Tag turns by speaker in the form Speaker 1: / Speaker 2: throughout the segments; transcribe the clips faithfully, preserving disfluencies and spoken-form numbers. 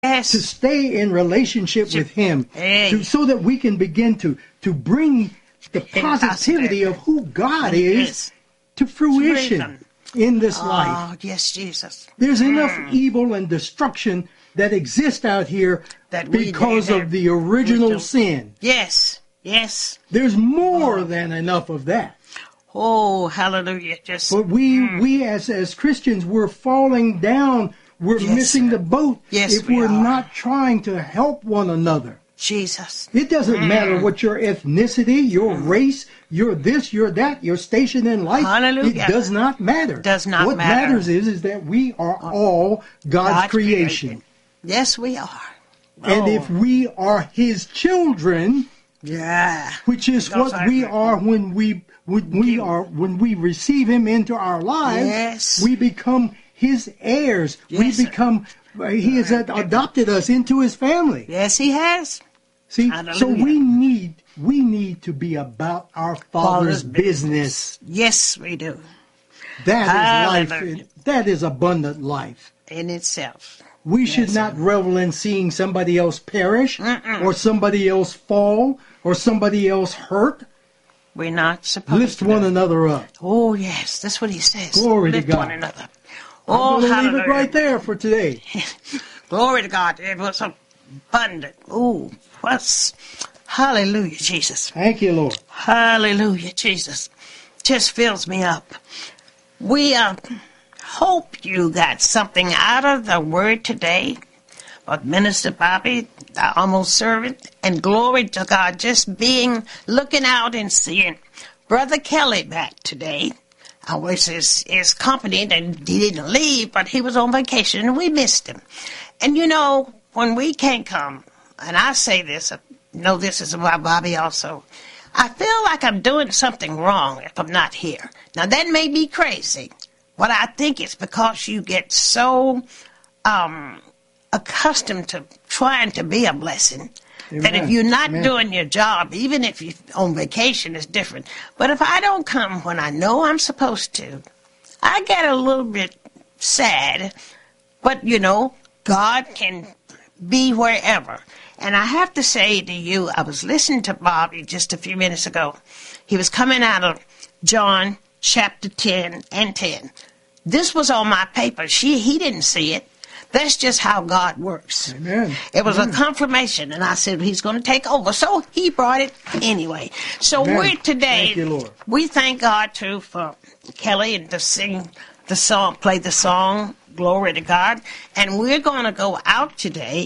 Speaker 1: Yes.
Speaker 2: To stay in relationship with Him,
Speaker 1: hey.
Speaker 2: to, so that we can begin to, to bring the positivity of who God is
Speaker 1: yes.
Speaker 2: to fruition in this
Speaker 1: oh,
Speaker 2: life.
Speaker 1: Oh, yes, Jesus.
Speaker 2: There's
Speaker 1: mm.
Speaker 2: enough evil and destruction that exists out here
Speaker 1: that
Speaker 2: because
Speaker 1: we,
Speaker 2: of the original sin.
Speaker 1: Yes, yes.
Speaker 2: There's more
Speaker 1: oh.
Speaker 2: than enough of that.
Speaker 1: Oh, hallelujah. Just,
Speaker 2: but we,
Speaker 1: mm.
Speaker 2: we as, as Christians, we're falling down. We're
Speaker 1: yes,
Speaker 2: missing
Speaker 1: sir.
Speaker 2: the boat
Speaker 1: yes,
Speaker 2: if
Speaker 1: we
Speaker 2: we're
Speaker 1: are.
Speaker 2: not trying to help one another.
Speaker 1: Jesus.
Speaker 2: It doesn't mm. matter what your ethnicity, your mm. race, your this, your that, your station in life.
Speaker 1: Hallelujah.
Speaker 2: It does not matter.
Speaker 1: Does not
Speaker 2: what
Speaker 1: matter.
Speaker 2: What matters is, is that we are all God's, God's creation.
Speaker 1: creation. Yes, we are.
Speaker 2: And
Speaker 1: oh.
Speaker 2: if we are His children,
Speaker 1: yeah,
Speaker 2: which is
Speaker 1: Those
Speaker 2: what we are when we when we are when we receive Him into our lives,
Speaker 1: yes.
Speaker 2: we become His heirs.
Speaker 1: Yes,
Speaker 2: we become. He has adopted us into His family.
Speaker 1: Yes, He has.
Speaker 2: See,
Speaker 1: Hallelujah.
Speaker 2: so we need we need to be about our Father's, Father's business.
Speaker 1: business. Yes, we do.
Speaker 2: That
Speaker 1: Hallelujah.
Speaker 2: is life. That is abundant life
Speaker 1: in itself.
Speaker 2: We
Speaker 1: yes,
Speaker 2: should not
Speaker 1: sir.
Speaker 2: revel in seeing somebody else perish,
Speaker 1: Mm-mm.
Speaker 2: or somebody else fall, or somebody else hurt.
Speaker 1: We're not supposed
Speaker 2: Lift
Speaker 1: to.
Speaker 2: Lift one
Speaker 1: do.
Speaker 2: another up.
Speaker 1: Oh, yes, that's what He says.
Speaker 2: Glory
Speaker 1: Lift
Speaker 2: to God.
Speaker 1: one another. Oh,
Speaker 2: I'm going to
Speaker 1: hallelujah.
Speaker 2: leave it right there for today.
Speaker 1: Glory to God. It was abundant. Oh, what's... Hallelujah, Jesus.
Speaker 2: Thank you, Lord.
Speaker 1: Hallelujah, Jesus. Just fills me up. We uh, hope you got something out of the word today. But Minister Bobby, the almost servant, and glory to God, just being, looking out and seeing Brother Kelly back today. I wish his, his company, and he didn't leave, but he was on vacation, and we missed him. And you know, when we can't come, and I say this, I know this is about Bobby also, I feel like I'm doing something wrong if I'm not here. Now, that may be crazy, but I think it's because you get so um, accustomed to trying to be a blessing. Amen. That if you're not Amen. Doing your job, even if you're on vacation, it's different. But if I don't come when I know I'm supposed to, I get a little bit sad. But, you know, God can be wherever. And I have to say to you, I was listening to Bobby just a few minutes ago. He was coming out of John chapter ten and ten. This was on my paper. She, he didn't see it. That's just how God works.
Speaker 2: Amen.
Speaker 1: It was
Speaker 2: Amen.
Speaker 1: a confirmation, and I said, He's going to take over. So He brought it anyway. So
Speaker 2: Amen.
Speaker 1: we're today,
Speaker 2: thank you, Lord.
Speaker 1: We thank God, too, for Kelly and to sing the song, play the song, Glory to God. And we're going to go out today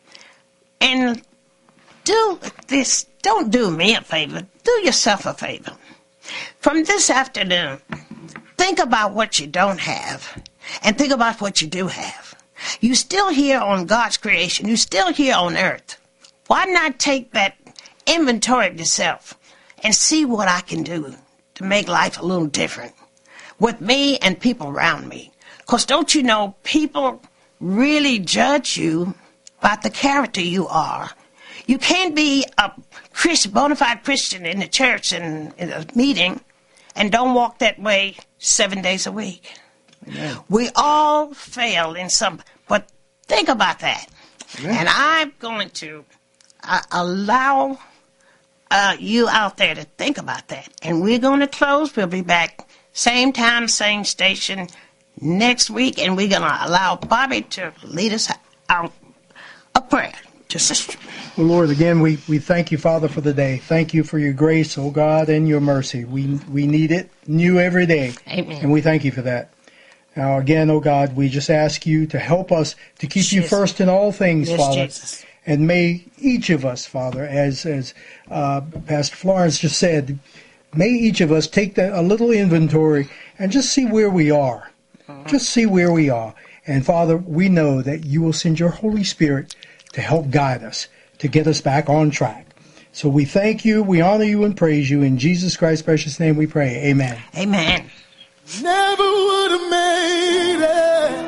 Speaker 1: and do this. Don't do me a favor. Do yourself a favor. From this afternoon, think about what you don't have and think about what you do have. You're still here on God's creation. You're still here on earth. Why not take that inventory of yourself and see what I can do to make life a little different with me and people around me? Because don't you know, people really judge you by the character you are. You can't be a Christ, bona fide Christian in the church and in a meeting and don't walk that way seven days a week. Amen. We all fail in some, but think about that. Amen. And I'm going to uh, allow uh, you out there to think about that. And we're going to close. We'll be back same time, same station next week, and we're going to allow Bobby to lead us out a prayer. Just
Speaker 2: well, Lord, again, we, we thank you, Father, for the day. Thank you for your grace, oh God, and your mercy. We we need it new every day.
Speaker 1: Amen.
Speaker 2: And we thank you for that. Now, again, oh God, we just ask you to help us to keep Jesus. You first in all things,
Speaker 1: yes,
Speaker 2: Father.
Speaker 1: Jesus.
Speaker 2: And may each of us, Father, as as uh, Pastor Florence just said, may each of us take the, a little inventory and just see where we are. Uh-huh. Just see where we are. And, Father, we know that you will send your Holy Spirit to help guide us, to get us back on track. So we thank you, we honor you, and praise you. In Jesus Christ's precious name we pray. Amen.
Speaker 1: Amen.
Speaker 3: Never would have made it.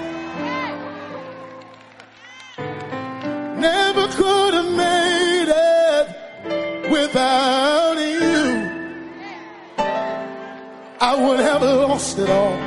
Speaker 3: Never could have made it without you. I would have lost it all.